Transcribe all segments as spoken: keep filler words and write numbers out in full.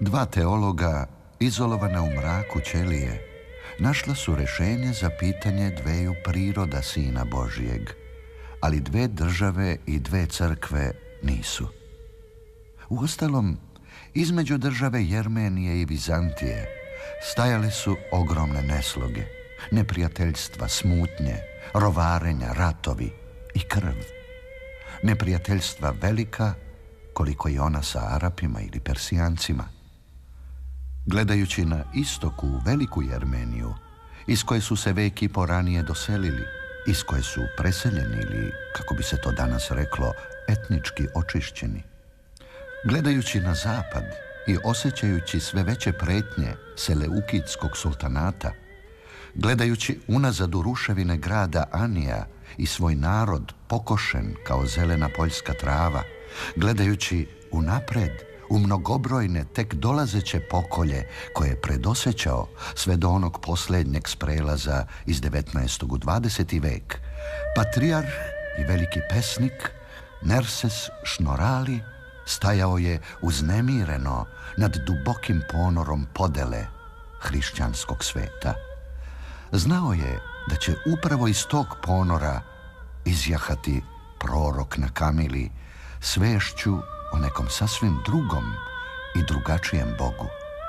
Dva teologa, izolovana u mraku ćelije, našla su rešenje za pitanje dveju priroda Sina Božijeg, ali dve države i dve crkve nisu. Uostalom, između države Jermenije i Vizantije stajale su ogromne nesloge, neprijateljstva, smutnje, rovarenja, ratovi i krv. Neprijateljstva velika, koliko i ona sa Arapima ili Persijancima. Gledajući na istoku u veliku Jermeniju, iz koje su se vek i po ranije doselili, iz koje su preseljeni ili, kako bi se to danas reklo, etnički očišćeni. Gledajući na zapad i osjećajući sve veće pretnje Seleukidskog sultanata, gledajući unazad u ruševine grada Anija i svoj narod pokošen kao zelena poljska trava, gledajući unapred u mnogobrojne tek dolazeće pokolje koje je predosećao sve do onog posljednjeg sprelaza iz devetnaestog u dvadeseti vek, patrijarh i veliki pesnik Nerses Šnorali stajao je uznemireno nad dubokim ponorom podele hrišćanskog sveta. Znao je da će upravo iz tog ponora izjahati prorok na kamili s vešću o nekom sasvim drugom i drugačijem Bogu.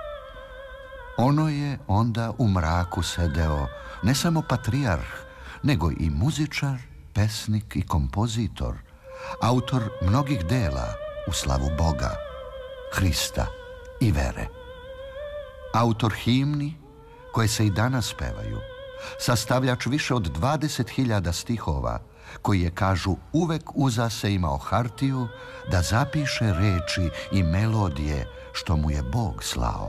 Ono je onda u mraku sedeo ne samo patrijarh, nego i muzičar, pesnik i kompozitor, autor mnogih dela u slavu Boga, Hrista i vere. Autor himni koje se i danas pevaju, sastavljač više od dvadeset hiljada stihova, koji je, kažu, uvek uza se imao hartiju da zapiše reči i melodije što mu je Bog slao.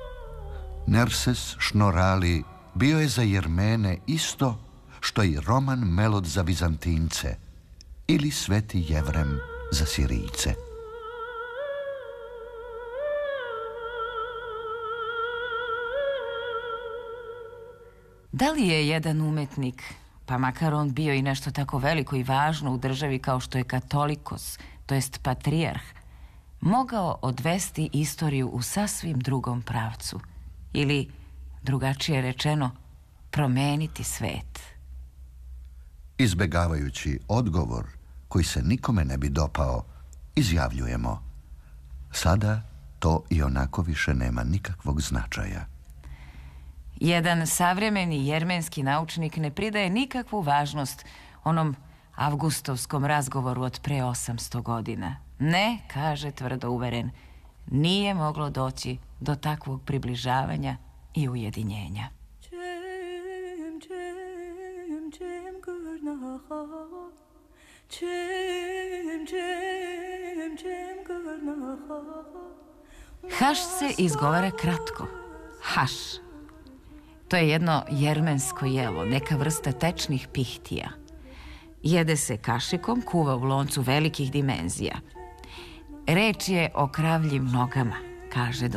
Nerses Šnorali bio je za Jermene isto što i Roman Melod za Vizantince ili Sveti Jevrem za Sirijce. Da li je jedan umetnik, pa makar on bio i nešto tako veliko i važno u državi kao što je katolikos, to jest patrijarh, mogao odvesti istoriju u sasvim drugom pravcu ili, drugačije rečeno, promeniti svet? Izbegavajući odgovor koji se nikome ne bi dopao, izjavljujemo: sada to i onako više nema nikakvog značaja. Jedan savremeni jermenski naučnik ne pridaje nikakvu važnost onom avgustovskom razgovoru od pre osamsto godina. Ne, kaže tvrdo uveren, nije moglo doći do takvog približavanja i ujedinjenja. Haš se izgovara kratko. Haš. To je jedno jermensko jelo, neka vrsta tečnih pihtija. Jede se kašikom, kuva u loncu velikih dimenzija. Reč je o kravljim nogama, kaže